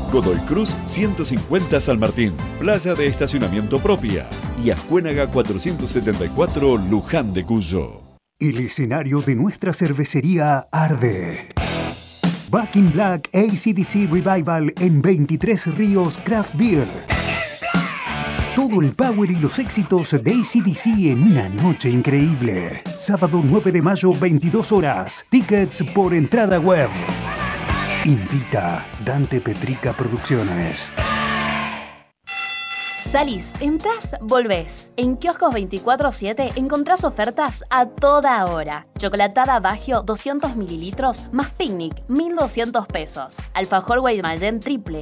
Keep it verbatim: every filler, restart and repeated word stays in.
Godoy Cruz ciento cincuenta San Martín, playa de estacionamiento propia. Y Ascuénaga cuatrocientos setenta y cuatro Luján de Cuyo. El escenario de nuestra cervecería arde. Back in Black A C D C Revival en veintitrés Ríos Craft Beer. Todo el power y los éxitos de A C D C en una noche increíble. Sábado nueve de mayo, veintidós horas. Tickets por entrada web. Invita Dante Petrica Producciones. Salís, entras, volvés. En Kioscos veinticuatro siete encontrás ofertas a toda hora. Chocolatada Baggio doscientos mililitros más picnic, mil doscientos pesos. Alfajor Guaymallén triple